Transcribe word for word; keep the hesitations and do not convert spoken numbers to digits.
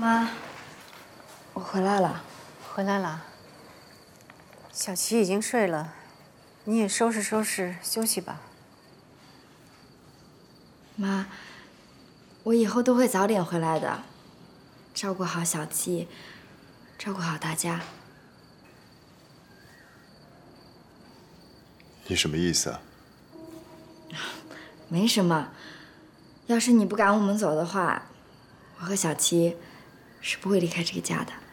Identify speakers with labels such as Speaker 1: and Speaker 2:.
Speaker 1: 妈，我回来了。
Speaker 2: 回来了。小琪已经睡了，你也收拾收拾休息吧。
Speaker 1: 妈，我以后都会早点回来的，照顾好小七，照顾好大家。
Speaker 3: 你什么意思啊？
Speaker 1: 没什么，要是你不赶我们走的话，我和小七是不会离开这个家的。